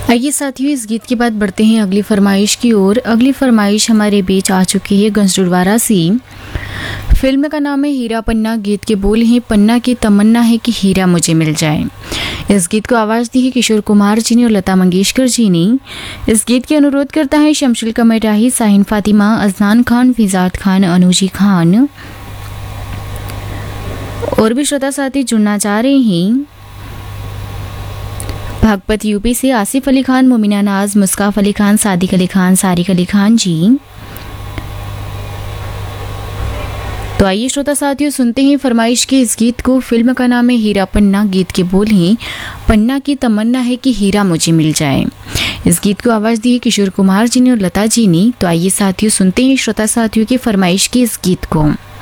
आइए साथियों, इस गीत के बाद बढ़ते हैं अगली फरमाइश की ओर। अगली फरमाइश हमारे बीच आ चुकी है गंजडुडवारा से। फिल्म का नाम है हीरा पन्ना। गीत के बोल हैं, पन्ना की तमन्ना है कि हीरा मुझे मिल जाए। इस गीत को आवाज़ दी है किशोर कुमार जी ने और लता मंगेशकर जी ने। इस गीत की अनुरोध करता है शमशुल कमराही, साहिन फातिमा, अजनान खान, फिजात खान, अनुजी खान। और भी श्रोता साथी जुड़ना चाह रहे हैं। भागपत यूपी से आसिफ अली खान, मुमिना नाज, मुस्काफ अली खान, सादिक अली खान, सारिक अली खान जी। तो आइए श्रोता साथियों, सुनते हैं फरमाइश के इस गीत को। फिल्म का नाम है हीरा पन्ना। गीत के बोल हैं, पन्ना की तमन्ना है कि हीरा मुझे मिल जाए। इस गीत को आवाज़ दी है किशोर कुमार जी ने और लता जी ने। तो आइए साथियों, सुनते हैं श्रोता साथियों की फरमाइश के इस गीत को।